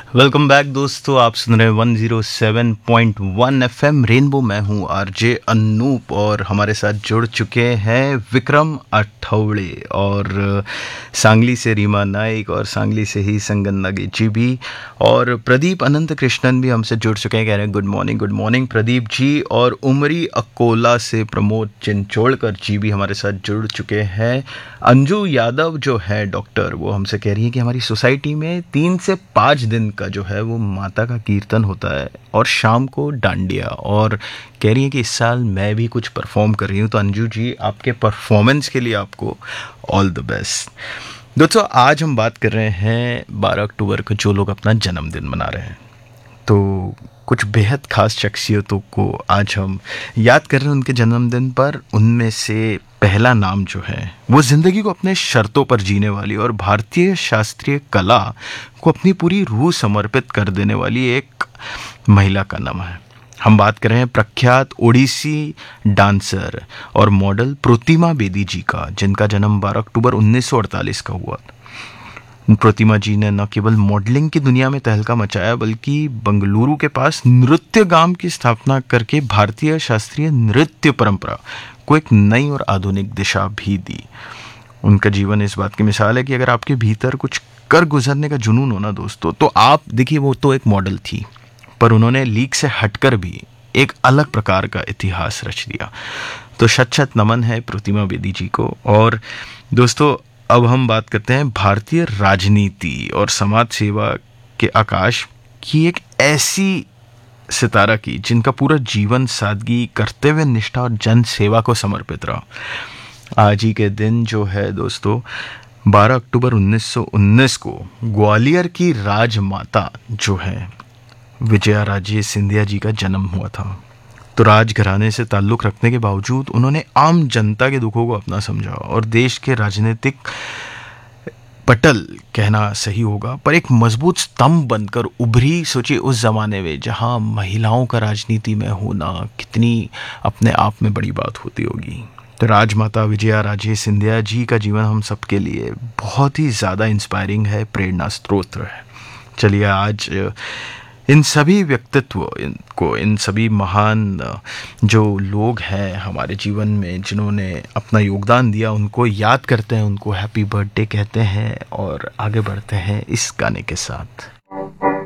Welcome back दोस्तों, आप सुन रहे हैं 107.1 एफएम रेनबो। मैं हूं आरजे अनूप और हमारे साथ जुड़ चुके हैं विक्रम अठौड़े और सांगली से रीमा नाइक और सांगली से ही संगन नागेची भी और प्रदीप अनंत कृष्णन भी हमसे जुड़ चुके हैं। कह रहे हैं गुड मॉर्निंग प्रदीप जी। और उमरी अकोला से प्रमोद चिंचोड़कर जी भी हमारे साथ जुड़ चुके हैं। अंजू यादव जो है डॉक्टर, वो हमसे कह रही है कि हमारी सोसाइटी में 3 से 5 दिन का जो है वो माता का कीर्तन होता है और शाम को डांडिया, और कह रही है कि इस साल मैं भी कुछ परफॉर्म कर रही हूँ। तो अंजू जी, आपके परफॉर्मेंस के लिए आपको ऑल द बेस्ट। दोस्तों, आज हम बात कर रहे हैं 12 अक्टूबर को जो लोग अपना जन्मदिन मना रहे हैं। तो कुछ बेहद खास शख्सियतों को आज हम याद कर रहे हैं उनके जन्मदिन पर। उनमें से पहला नाम जो है वो ज़िंदगी को अपने शर्तों पर जीने वाली और भारतीय शास्त्रीय कला को अपनी पूरी रूह समर्पित कर देने वाली एक महिला का नाम है। हम बात कर रहे हैं प्रख्यात ओडिसी डांसर और मॉडल प्रतिमा बेदी जी का, जिनका जन्म 12 अक्टूबर 1948 का हुआ। प्रतिमा जी ने न केवल मॉडलिंग की दुनिया में तहलका मचाया, बल्कि बंगलुरु के पास नृत्य गाम की स्थापना करके भारतीय शास्त्रीय नृत्य परंपरा को एक नई और आधुनिक दिशा भी दी। उनका जीवन इस बात की मिसाल है कि अगर आपके भीतर कुछ कर गुजरने का जुनून हो ना दोस्तों, तो आप देखिए, वो तो एक मॉडल थी, पर उन्होंने लीक से हटकर भी एक अलग प्रकार का इतिहास रच दिया। तो शत नमन है प्रतिमा बेदी जी को। और दोस्तों, अब हम बात करते हैं भारतीय राजनीति और समाज सेवा के आकाश की एक ऐसी सितारा की जिनका पूरा जीवन सादगी, कर्तव्य निष्ठा और जन सेवा को समर्पित रहा। आज ही के दिन जो है दोस्तों, 12 अक्टूबर 1919 को ग्वालियर की राजमाता जो है विजया राजे सिंधिया जी का जन्म हुआ था। तो राजघराने से ताल्लुक़ रखने के बावजूद उन्होंने आम जनता के दुखों को अपना समझा और देश के राजनीतिक पटल कहना सही होगा, पर एक मजबूत स्तंभ बनकर उभरी। सोचिए उस ज़माने में जहां महिलाओं का राजनीति में होना कितनी अपने आप में बड़ी बात होती होगी। तो राजमाता विजया राजे सिंधिया जी का जीवन हम सबके लिए बहुत ही ज़्यादा इंस्पायरिंग है, प्रेरणा स्रोत है। चलिए, आज इन सभी व्यक्तित्व को, इन सभी महान जो लोग हैं हमारे जीवन में जिन्होंने अपना योगदान दिया, उनको याद करते हैं, उनको हैप्पी बर्थडे कहते हैं और आगे बढ़ते हैं इस गाने के साथ।